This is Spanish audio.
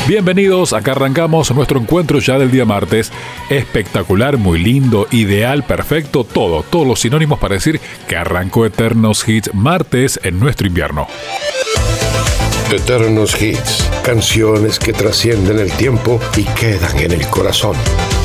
Bienvenidos, acá arrancamos nuestro encuentro ya del día martes. Espectacular, muy lindo, ideal, perfecto, todos los sinónimos para decir que arrancó Eternos Hits martes en nuestro invierno. Eternos Hits, canciones que trascienden el tiempo y quedan en el corazón.